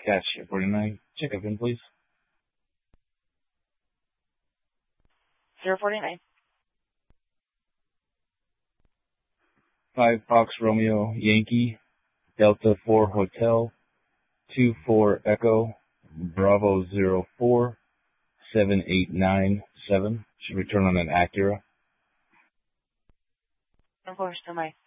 Catch 49. Check up in, please. 049. 5 Fox Romeo Yankee, Delta 4 Hotel, 24 Echo, Bravo 04, 7897. Should return on an Acura. Of course, to my